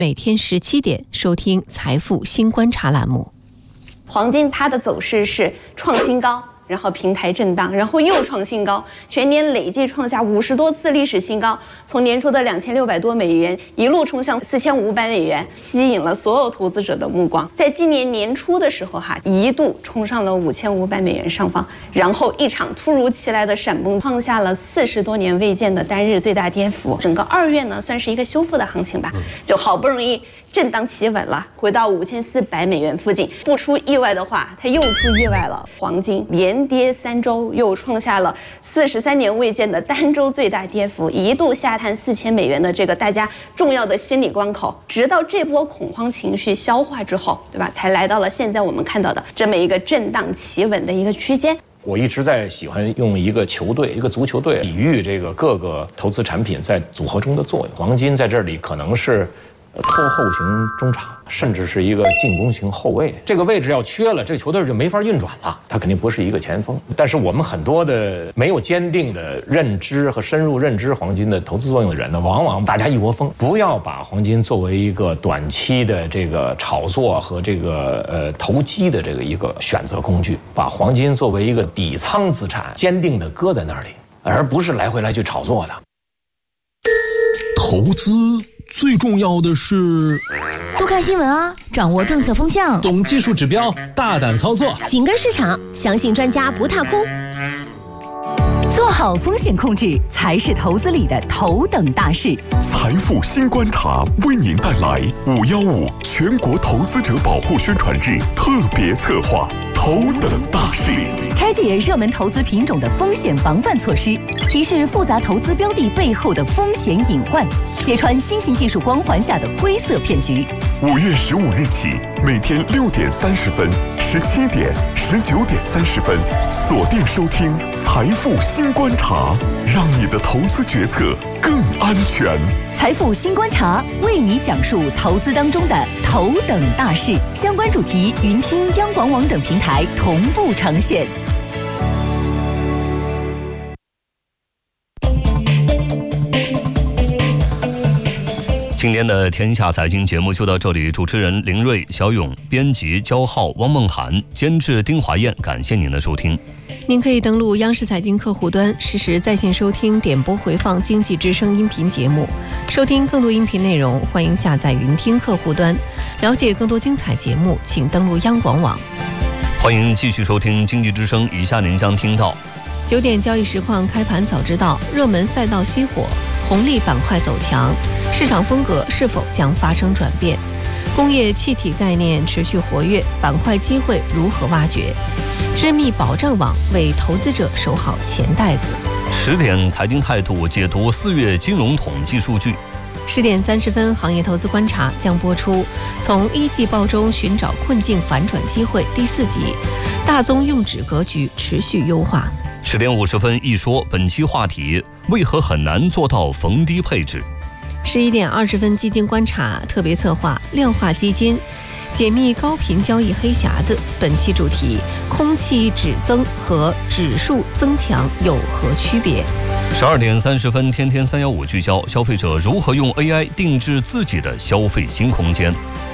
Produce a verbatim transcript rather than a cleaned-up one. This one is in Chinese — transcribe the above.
每天十七点收听财富新观察栏目。 黄金它的走势是创新高，然后平台震荡，然后又创新高，全年累计创下五十多次历史新高，从年初的两千六百多美元一路冲向四千五百美元，吸引了所有投资者的目光。在今年年初的时候哈，一度冲上了五千五百美元上方，然后一场突如其来的闪崩，创下了四十多年未见的单日最大跌幅。整个二月呢，算是一个修复的行情吧，就好不容易震荡企稳了，回到五千四百美元附近。不出意外的话，它又出意外了，黄金连跌三周，又创下了四十三年未见的单周最大跌幅，一度下探四千美元的这个大家重要的心理关口。直到这波恐慌情绪消化之后，对吧，才来到了现在我们看到的这么一个震荡企稳的一个区间。 我一直在喜欢用一个球队、一个足球队比喻这个各个投资产品在组合中的作用。黄金在这里可能是拖后型中场，甚至是一个进攻型后卫。这个位置要缺了，这个球队就没法运转了。他肯定不是一个前锋。但是我们很多的没有坚定的认知和深入认知黄金的投资作用的人呢，往往大家一窝蜂。不要把黄金作为一个短期的这个炒作和这个呃投机的这个一个选择工具，把黄金作为一个底仓资产，坚定的搁在那里，而不是来回来去炒作的。 投资最重要的是多看新闻啊，掌握政策风向， 懂技术指标，大胆操作， 紧跟市场，相信专家不踏空。做好风险控制才是投资里的头等大事。 财富新观察为您带来五一五全国投资者保护宣传日特别策划头等大事， 拆解热门投资品种的风险防范措施，提示复杂投资标的背后的风险隐患，揭穿新型技术光环下的灰色骗局。 五月十五日起，每天六点三十分、十七点、十九点三十分，锁定收听财富新观察，让你的投资决策更安全。 财富新观察为你讲述投资当中的头等大事，相关主题云听央广网等平台同步呈现。 今天的天下财经节目就到这里，主持人林睿、小勇，编辑焦浩、汪梦涵，监制丁华燕，感谢您的收听。 您可以登录央视财经客户端，实时在线收听点播回放经济之声音频节目，收听更多音频内容，欢迎下载云听客户端。了解更多精彩节目，请登录央广网。 欢迎继续收听经济之声，以下您将听到： 九点交易实况开盘早知道，热门赛道熄火，红利板块走强，市场风格是否将发生转变？工业气体概念持续活跃，板块机会如何挖掘？知密保障网为投资者守好钱袋子。 十点财经态度解读四月金融统计数据。 十点三十分，行业投资观察将播出。从一季报中寻找困境反转机会第四集，大宗用纸格局持续优化。 十点五十分，一说本期话题：为何很难做到逢低配置？ 十一点二十分，基金观察特别策划量化基金，解密高频交易黑匣子。本期主题：空气指增和指数增强有何区别？ 十二点三十分，天天三幺五聚焦消费者如何用 A I 定制自己的消费新空间。